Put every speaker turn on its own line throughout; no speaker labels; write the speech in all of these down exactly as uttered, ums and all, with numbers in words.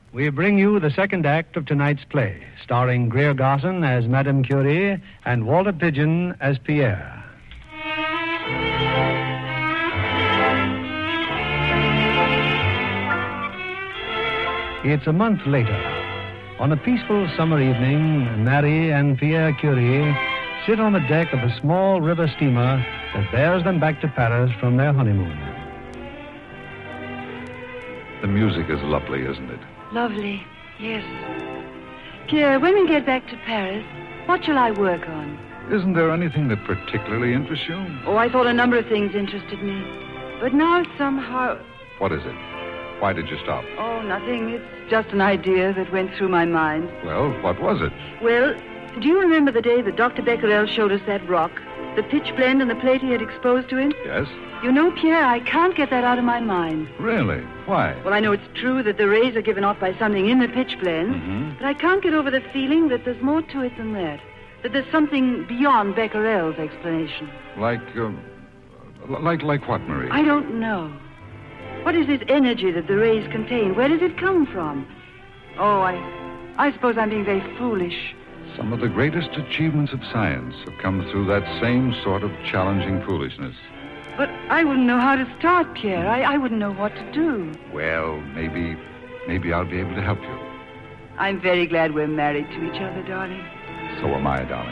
We bring you the second act of tonight's play, starring Greer Garson as Madame Curie and Walter Pidgeon as Pierre. It's a month later. On a peaceful summer evening, Marie and Pierre Curie sit on the deck of a small river steamer that bears them back to Paris from their honeymoon.
The music is lovely, isn't it?
Lovely, yes. Pierre, when we get back to Paris, what shall I work on?
Isn't there anything that particularly interests you?
Oh, I thought a number of things interested me. But now somehow...
What is it? Why did you stop?
Oh, nothing. It's just an idea that went through my mind.
Well, what was it?
Well, do you remember the day that Doctor Becquerel showed us that rock? The pitch blende and the plate he had exposed to him?
Yes.
You know, Pierre, I can't get that out of my mind.
Really? Why?
Well, I know it's true that the rays are given off by something in the pitch blende,
mm-hmm.
but I can't get over the feeling that there's more to it than that. That there's something beyond Becquerel's explanation.
Like, uh, like, like what, Marie?
I don't know. What is this energy that the rays contain? Where does it come from? Oh, I, I suppose I'm being very foolish.
Some of the greatest achievements of science have come through that same sort of challenging foolishness.
But I wouldn't know how to start, Pierre. I, I wouldn't know what to do.
Well, maybe, maybe I'll be able to help you.
I'm very glad we're married to each other, darling.
So am I, darling.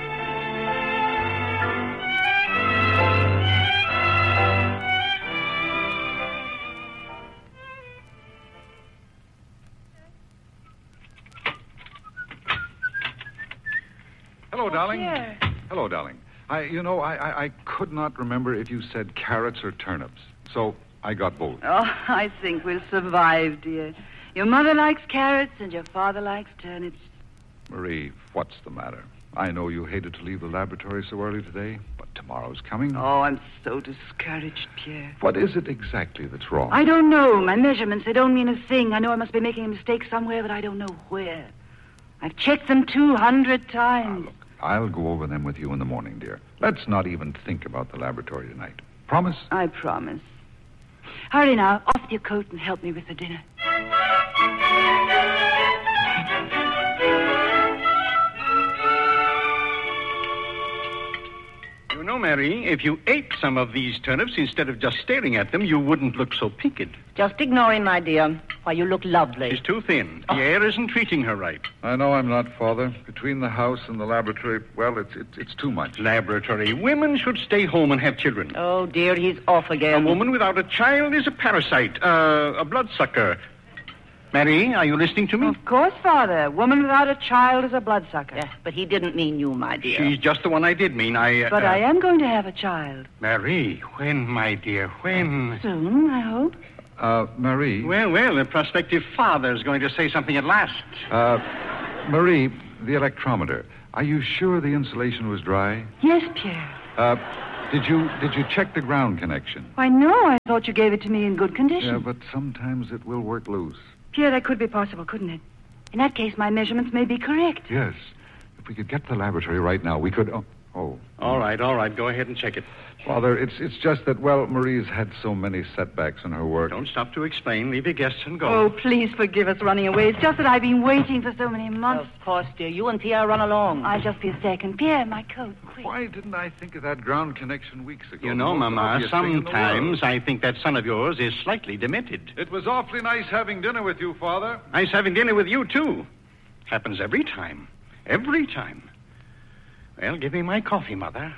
Hello, darling.
Pierre.
Hello, darling. I, you know, I, I, I could not remember if you said carrots or turnips, so I got both.
Oh, I think we'll survive, dear. Your mother likes carrots and your father likes turnips.
Marie, what's the matter? I know you hated to leave the laboratory so early today, but tomorrow's coming.
Oh, I'm so discouraged, Pierre.
What is it exactly that's wrong?
I don't know. My measurements, they don't mean a thing. I know I must be making a mistake somewhere, but I don't know where. I've checked them two hundred times.
Now, look, I'll go over them with you in the morning, dear. Let's not even think about the laboratory tonight. Promise?
I promise. Hurry now. Off with your coat and help me with the dinner.
You know, Mary, if you ate some of these turnips instead of just staring at them, you wouldn't look so peaked.
Just ignore him, my dear. Why, you look lovely.
She's too thin.
Oh.
Pierre isn't treating her right.
I know I'm not, Father. Between the house and the laboratory, well, it's it's, it's too much.
Laboratory. Women should stay home and have children.
Oh, dear, he's off again.
A woman without a child is a parasite, uh, a bloodsucker. Mary, are you listening to me?
Of course, Father. A woman without a child is a bloodsucker.
Yeah, but he didn't mean you, my dear.
She's just the one I did mean. I. Uh,
But I am going to have a child.
Mary, when, my dear, when?
Soon, I hope.
Uh, Marie.
Well, well, the prospective father's going to say something at last.
Uh, Marie, the electrometer. Are you sure the insulation was dry?
Yes, Pierre.
Uh, did you did you check the ground connection?
Why, no, I thought you gave it to me in good condition.
Yeah, but sometimes it will work loose.
Pierre, that could be possible, couldn't it? In that case, my measurements may be correct.
Yes. If we could get to the laboratory right now, we could... Oh. oh.
All right, all right. Go ahead and check it.
Father, it's it's just that, well, Marie's had so many setbacks in her work.
Don't stop to explain. Leave your guests and go.
Oh, please forgive us running away. It's just that I've been waiting for so many months.
Of course, dear. You and Pierre run along.
I'll just be a second. Pierre, my coat, quick.
Why didn't I think of that ground connection weeks ago?
You know,
The most
Mama,
obvious thing in the
sometimes
world.
I think that son of yours is slightly demented.
It was awfully nice having dinner with you, Father.
Nice having dinner with you, too. Happens every time. Every time. Well, give me my coffee, Mother.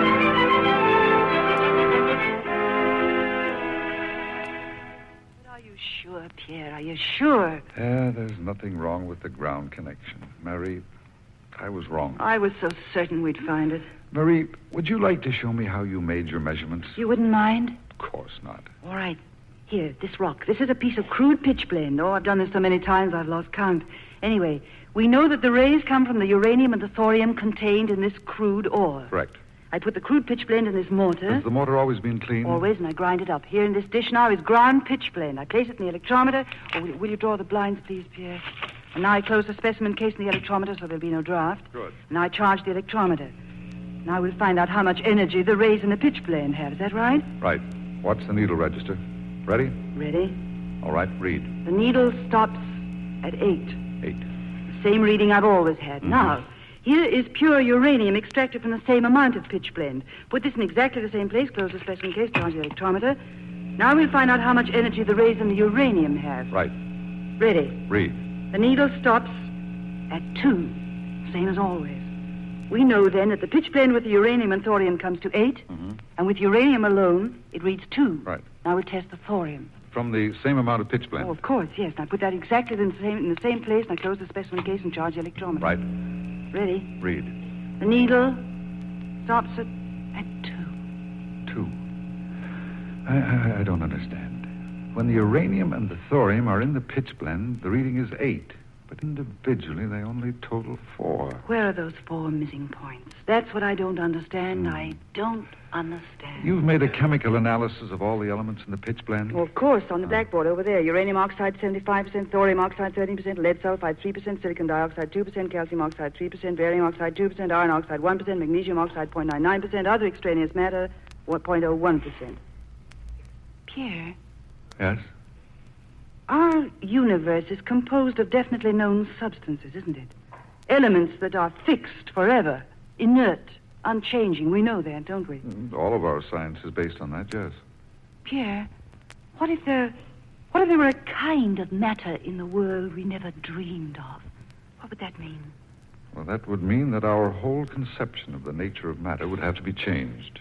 Are you sure, Pierre? Are you sure?
Yeah, there's nothing wrong with the ground connection. Marie, I was wrong.
I was so certain we'd find it.
Marie, would you like to show me how you made your measurements?
You wouldn't mind?
Of course not.
All right. Here, this rock. This is a piece of crude pitch blende. Oh, I've done this so many times I've lost count. Anyway, we know that the rays come from the uranium and the thorium contained in this crude ore.
Correct.
I put the crude pitch blende in this mortar.
Has the mortar always been clean?
Always, and I grind it up. Here in this dish now is ground pitch blende. I place it in the electrometer. Oh, will, will you draw the blinds, please, Pierre? And now I close the specimen case in the electrometer so there'll be no draft.
Good.
Now I charge the electrometer. Now we'll find out how much energy the rays in the pitch blende have. Is that right?
Right. What's the needle register? Ready?
Ready?
All right, read.
The needle stops at eight.
Eight.
The same reading I've always had.
Mm-hmm.
Now, here is pure uranium extracted from the same amount of pitch blend. Put this in exactly the same place, close the specimen case, charge the electrometer. Now we'll find out how much energy the rays in the uranium have.
Right.
Ready.
Read.
The needle stops at two, same as always. We know then that the pitch blend with the uranium and thorium comes to eight,
Mm-hmm.
and with uranium alone, it reads two.
Right.
Now we'll test the thorium.
From the same amount of pitch blend.
Oh, of course, yes. Now put that exactly in the same in the same place. Now close the specimen case and charge the electrometer.
Right.
Ready.
Read.
The needle stops at at two.
Two. I, I, I don't understand. When the uranium and the thorium are in the pitch blend, the reading is eight. But individually, they only total four.
Where are those four missing points? That's what I don't understand. Mm. I don't understand.
You've made a chemical analysis of all the elements in the pitch blend?
Well, of course, on the blackboard over there. Uranium oxide, seventy-five percent, thorium oxide, thirteen percent, lead sulfide, three percent, silicon dioxide, two percent, calcium oxide, three percent, barium oxide, two percent, iron oxide, one percent, magnesium oxide, zero point nine nine percent, other extraneous matter, zero point zero one percent. Pierre?
Yes?
Our universe is composed of definitely known substances, isn't it? Elements that are fixed forever, inert, unchanging. We know that, don't we?
All of our science is based on that, yes.
Pierre, what if there, what if there were a kind of matter in the world we never dreamed of? What would that mean?
Well, that would mean that our whole conception of the nature of matter would have to be changed.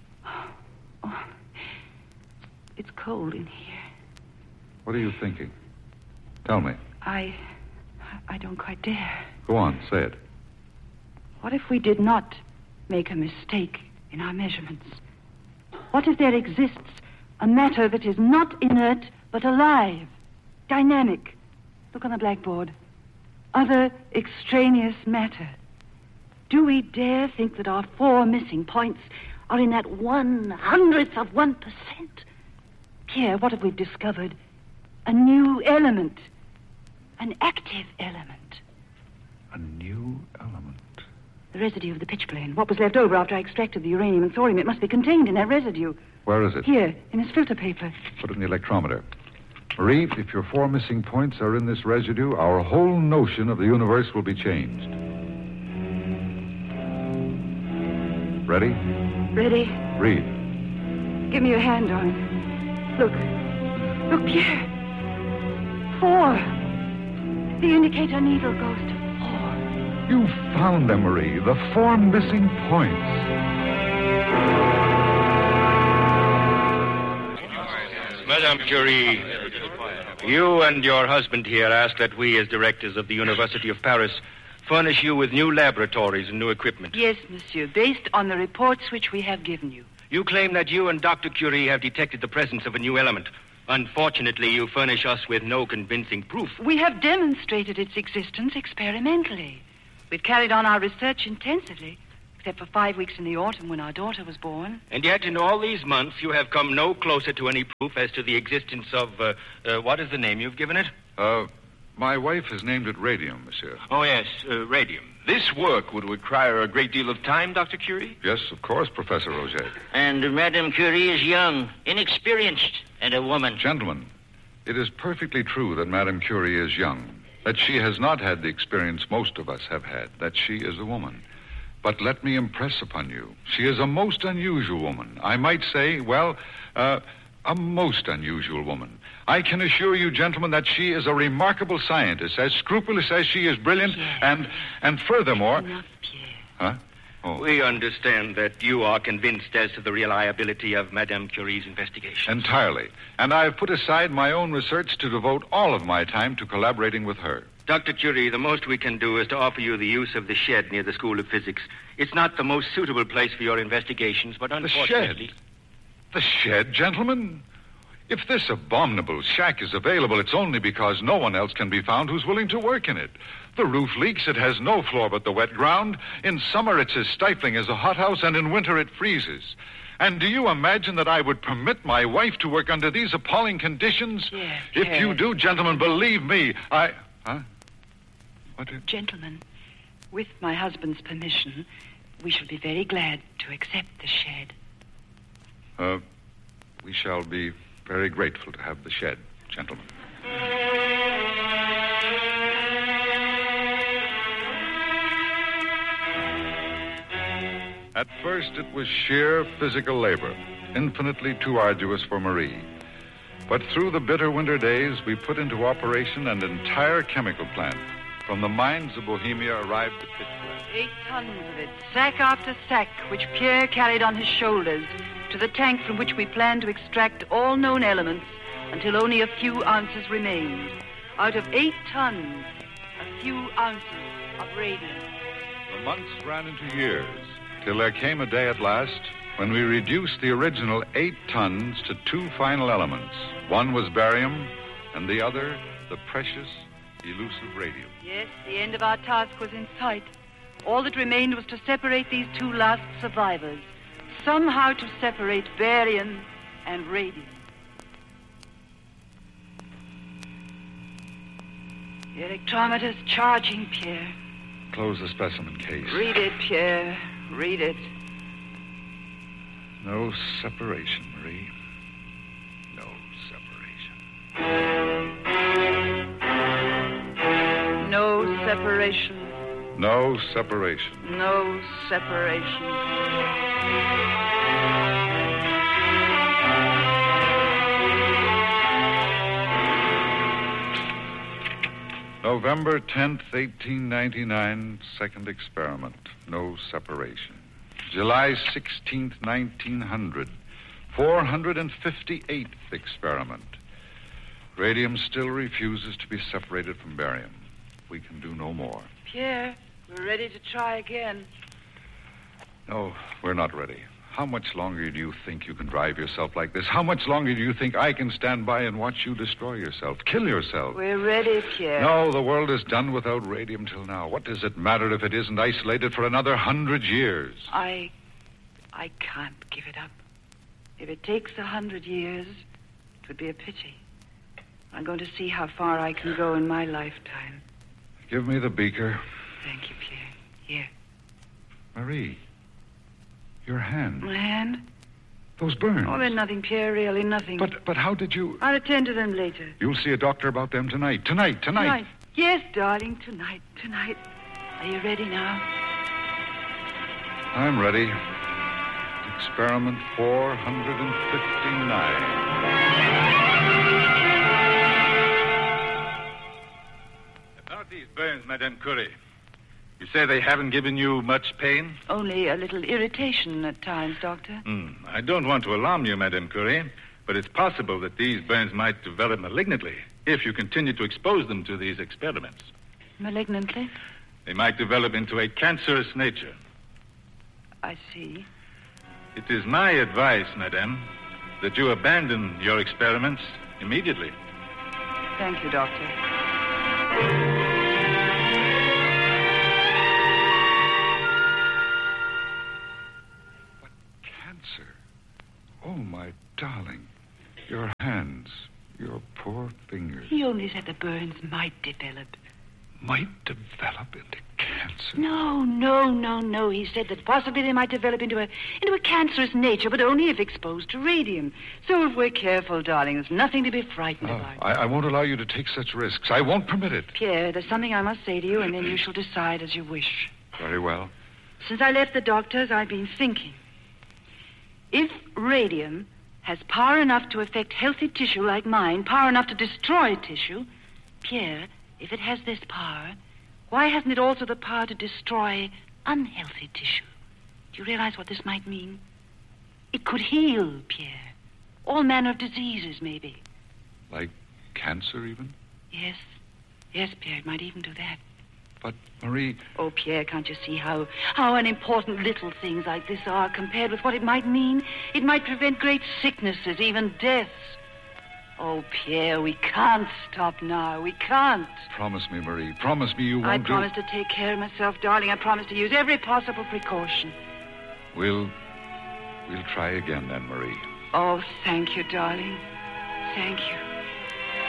Oh, it's cold in here.
What are you thinking? Tell me.
I... I don't quite dare.
Go on, say it.
What if we did not make a mistake in our measurements? What if there exists a matter that is not inert, but alive, dynamic? Look on the blackboard. Other extraneous matter. Do we dare think that our four missing points are in that one hundredth of one percent? Pierre, what have we discovered? A new element. An active element.
A new element.
The residue of the pitch blend. What was left over after I extracted the uranium and thorium? It must be contained in that residue.
Where is it?
Here, in this filter paper.
Put it in the electrometer. Marie, if your four missing points are in this residue, our whole notion of the universe will be changed. Ready?
Ready?
Read.
Give me your hand on it. Look. Look, Pierre. Four. The indicator needle goes to four.
You found them, Marie. The four missing points.
Madame Curie, you and your husband here ask that we, as directors of the University of Paris, furnish you with new laboratories and new equipment.
Yes, monsieur, based on the reports which we have given you.
You claim that you and Doctor Curie have detected the presence of a new element. Unfortunately, you furnish us with no convincing proof.
We have demonstrated its existence experimentally. We've carried on our research intensively, except for five weeks in the autumn when our daughter was born.
And yet, in all these months, you have come no closer to any proof as to the existence of, uh, uh, what is the name you've given it?
Uh, my wife has named it radium, monsieur.
Oh, yes, uh, radium. This work would require a great deal of time, Doctor Curie?
Yes, of course, Professor Roget.
And Madame Curie is young, inexperienced, and a woman.
Gentlemen, it is perfectly true that Madame Curie is young, that she has not had the experience most of us have had, that she is a woman. But let me impress upon you, she is a most unusual woman. I might say, well, uh, a most unusual woman. I can assure you, gentlemen, that she is a remarkable scientist, as scrupulous as she is brilliant,
Yes.
and and furthermore...
Enough, Pierre.
Huh? Oh.
We understand that you are convinced as to the reliability of Madame Curie's investigation.
Entirely. And I've put aside my own research to devote all of my time to collaborating with her.
Doctor Curie, the most we can do is to offer you the use of the shed near the School of Physics. It's not the most suitable place for your investigations, but
The
unfortunately...
shed? The shed, gentlemen? If this abominable shack is available, it's only because no one else can be found who's willing to work in it. The roof leaks, it has no floor but the wet ground. In summer, it's as stifling as a hothouse, and in winter, it freezes. And do you imagine that I would permit my wife to work under these appalling conditions?
Yes,
If
yes.
you do, gentlemen, believe me, I... Huh? What? Did...
Gentlemen, with my husband's permission, we shall be very glad to accept the shed.
Uh, we shall be very grateful to have the shed, gentlemen. first, it was sheer physical labor, infinitely too arduous for Marie. But through the bitter winter days, we put into operation an entire chemical plant. From the mines of Bohemia arrived the pitch plant.
Eight tons of it, sack after sack, which Pierre carried on his shoulders, to the tank from which we planned to extract all known elements until only a few ounces remained. Out of eight tons, a few ounces of radium.
The months ran into years, till there came a day at last when we reduced the original eight tons to two final elements. One was barium, and the other, the precious, elusive radium.
Yes, the end of our task was in sight. All that remained was to separate these two last survivors. Somehow to separate barium and radium. The electrometer's charging, Pierre.
Close the specimen case.
Read it, Pierre. Read it.
No separation, Marie. No separation.
No separation.
No separation.
No separation.
November tenth, eighteen ninety-nine, second experiment. No separation. July sixteenth, nineteen hundred, four hundred fifty-eighth experiment. Radium still refuses to be separated from barium. We can do no more.
Pierre, we're ready to try again.
No, we're not ready. How much longer do you think you can drive yourself like this? How much longer do you think I can stand by and watch you destroy yourself, kill yourself?
We're ready, Pierre.
No, the world is done without radium till now. What does it matter if it isn't isolated for another hundred years?
I... I can't give it up. If it takes a hundred years, it would be a pity. I'm going to see how far I can go in my lifetime.
Give me the beaker.
Thank you, Pierre. Here.
Marie, your hand.
My hand?
Those burns.
Oh, they're nothing, Pierre, really nothing.
But but how did you...
I'll attend to them later.
You'll see a doctor about them tonight. Tonight, tonight.
Tonight. Yes, darling, tonight, tonight. Are you ready now?
I'm ready. Experiment four hundred fifty-nine.
About these burns, Madame Curie. You say they haven't given you much pain?
Only a little irritation at times, Doctor.
Mm, I don't want to alarm you, Madame Curie, but it's possible that these burns might develop malignantly if you continue to expose them to these experiments.
Malignantly?
They might develop into a cancerous nature.
I see.
It is my advice, Madame, that you abandon your experiments immediately.
Thank you, Doctor.
But cancer? Oh, my darling. Your hands, your poor fingers.
He only said the burns might develop.
Might develop into cancer?
No, no, no, no. He said that possibly they might develop into a into a cancerous nature, but only if exposed to radium. So if we're careful, darling, there's nothing to be frightened
Oh,
about.
I, I won't allow you to take such risks. I won't permit it.
Pierre, there's something I must say to you, and then you shall decide as you wish.
Very well.
Since I left the doctor's, I've been thinking. If radium has power enough to affect healthy tissue like mine, power enough to destroy tissue, Pierre, if it has this power, why hasn't it also the power to destroy unhealthy tissue? Do you realize what this might mean? It could heal, Pierre. All manner of diseases, maybe.
Like cancer, even?
Yes. Yes, Pierre, it might even do that.
But, Marie...
Oh, Pierre, can't you see how, how unimportant little things like this are compared with what it might mean? It might prevent great sicknesses, even deaths. Oh, Pierre, we can't stop now. We can't.
Promise me, Marie. Promise me you won't
I
do...
promise to take care of myself, darling. I promise to use every possible precaution.
We'll... We'll try again then, Marie.
Oh, thank you, darling. Thank you.